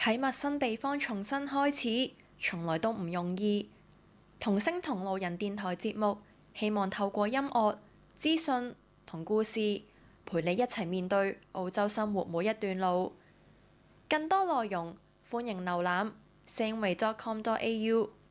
喺陌生地方重新開始，從來都唔容易。同聲同路人電台節目，希望透過音樂、資訊同故事，陪你一齊面對澳洲生活每一段路。更多內容，歡迎瀏覽 sameway.com.au。